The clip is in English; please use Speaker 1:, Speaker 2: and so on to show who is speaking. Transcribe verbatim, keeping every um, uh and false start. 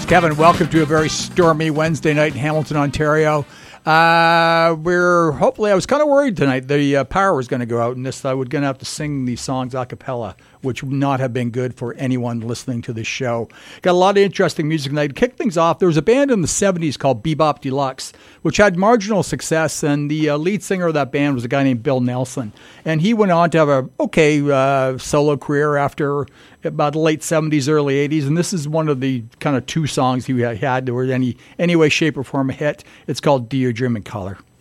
Speaker 1: Kevin, welcome to a very stormy Wednesday night in Hamilton, Ontario. Uh, we're hopefully, I was kind of worried tonight the uh, power was going to go out and this I was going to have to sing these songs a cappella, which would not have been good for anyone listening to this show. Got a lot of interesting music tonight. To kick things off, there was a band in the seventies called Bebop Deluxe, which had marginal success, and the uh, lead singer of that band was a guy named Bill Nelson. And he went on to have a okay uh, solo career after about the late seventies, early eighties, and this is one of the kind of two songs he had that were any any way, shape, or form a hit. It's called Do Your Dream in Color.